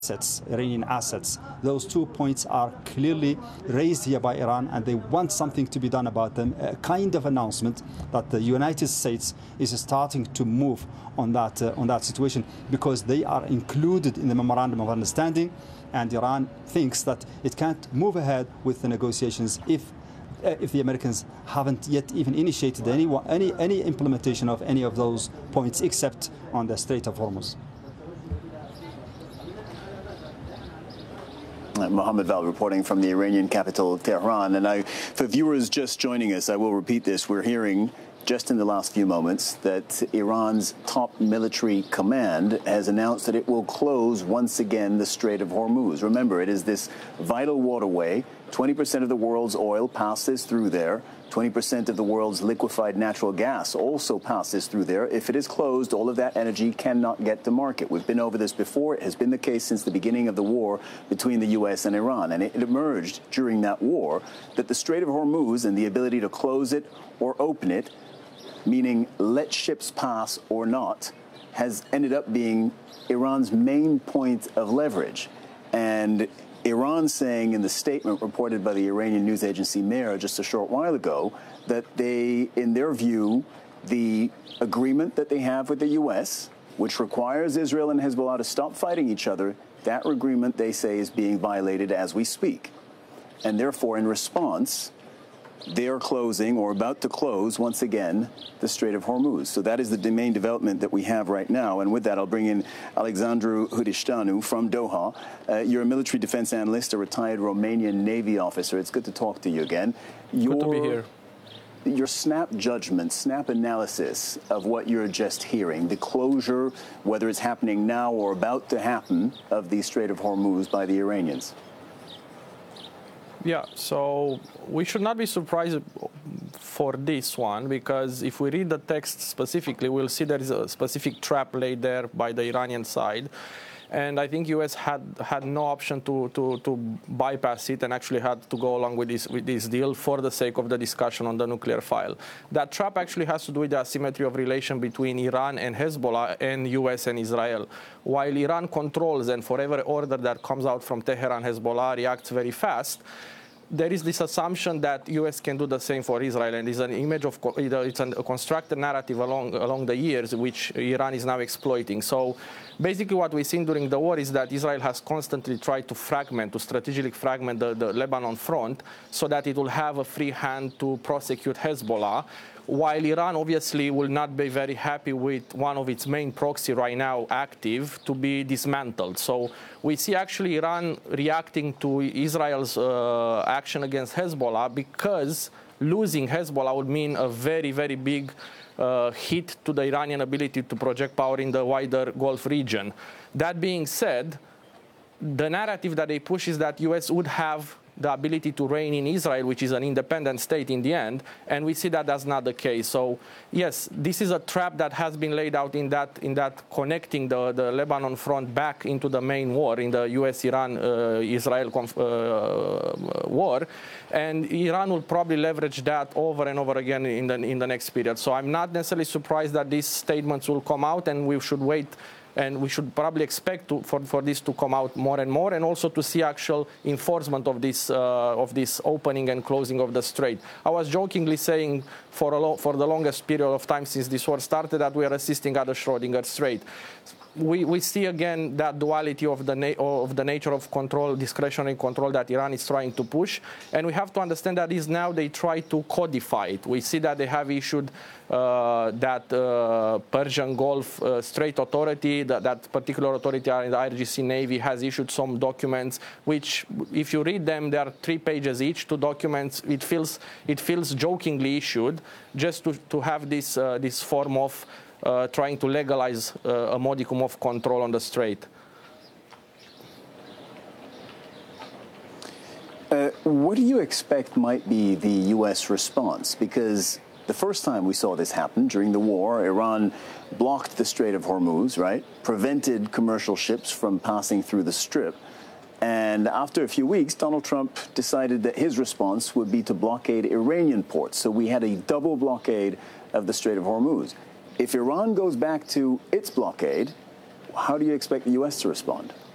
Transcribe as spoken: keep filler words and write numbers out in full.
assets, Iranian assets. Those two points are clearly raised here by Iran, and they want something to be done about them. A kind of announcement that the United States is starting to move on that uh, on that situation, because they are included in the memorandum of understanding, and Iran thinks that it can't move ahead with the negotiations if uh, if the Americans haven't yet even initiated any any any implementation of any of those points, except on the Strait of Hormuz. Mohammed Val reporting from the Iranian capital, Tehran. And I, for viewers just joining us, I will repeat this. We're hearing just in the last few moments that Iran's top military command has announced that it will close once again the Strait of Hormuz. Remember, it is this vital waterway. twenty percent of the world's oil passes through there. twenty percent of the world's liquefied natural gas also passes through there. If it is closed, all of that energy cannot get to market. We've been over this before. It has been the case since the beginning of the war between the U S and Iran. And it emerged during that war that the Strait of Hormuz and the ability to close it or open it, meaning let ships pass or not, has ended up being Iran's main point of leverage. And Iran saying in the statement reported by the Iranian news agency Mehr just a short while ago that they, in their view, the agreement that they have with the U S, which requires Israel and Hezbollah to stop fighting each other, that agreement, they say, is being violated as we speak. And therefore, in response, they are closing or about to close once again the Strait of Hormuz. So that is the main development that we have right now. And with that, I'll bring in Alexandru Hudishtanu from Doha. Uh, you're a military defense analyst, a retired Romanian Navy officer. It's good to talk to you again. Your, good to be here. Your snap judgment, snap analysis of what you're just hearing, the closure, whether it's happening now or about to happen, of the Strait of Hormuz by the Iranians. Yeah, so we should not be surprised for this one, because if we read the text specifically, we'll see there is a specific trap laid there by the Iranian side. And I think U S had had no option to, to, to bypass it and actually had to go along with this, with this deal for the sake of the discussion on the nuclear file. That trap actually has to do with the asymmetry of relation between Iran and Hezbollah and U S and Israel. While Iran controls, and for every order that comes out from Tehran, Hezbollah reacts very fast, there is this assumption that U S can do the same for Israel, and it's an image of, it's a constructed narrative along along the years, which Iran is now exploiting. So basically what we've seen during the war is that Israel has constantly tried to fragment, to strategically fragment the, the Lebanon front so that it will have a free hand to prosecute Hezbollah, while Iran obviously will not be very happy with one of its main proxy right now active to be dismantled. So we see actually Iran reacting to Israel's uh, action against Hezbollah, because losing Hezbollah would mean a very, very big uh, hit to the Iranian ability to project power in the wider Gulf region. That being said, the narrative that they push is that U S would have the ability to reign in Israel, which is an independent state in the end, and we see that that's not the case. So yes, this is a trap that has been laid out in that in that connecting the, the Lebanon front back into the main war, in the U S Iran uh, Israel conf- uh, war, and Iran will probably leverage that over and over again in the in the next period. So I'm not necessarily surprised that these statements will come out, and we should wait. And we should probably expect to, for, for this to come out more and more, and also to see actual enforcement of this uh, of this opening and closing of the strait. I was jokingly saying for a lo- for the longest period of time since this war started that we are assisting at the Schrödinger Strait. We, we see again that duality of the na- of the nature of control, discretionary control that Iran is trying to push, and we have to understand that is now they try to codify it. We see that they have issued uh, that uh, Persian Gulf uh, Strait Authority, that, that particular authority in the I R G C Navy has issued some documents, which, if you read them, there are three pages each. Two documents. It feels it feels jokingly issued, just to to have this uh, this form of Uh, trying to legalize uh, a modicum of control on the strait. Uh, what do you expect might be the U S response? Because the first time we saw this happen during the war, Iran blocked the Strait of Hormuz, right? Prevented commercial ships from passing through the Strip. And after a few weeks, Donald Trump decided that his response would be to blockade Iranian ports. So we had a double blockade of the Strait of Hormuz. If Iran goes back to its blockade, how do you expect the U S to respond?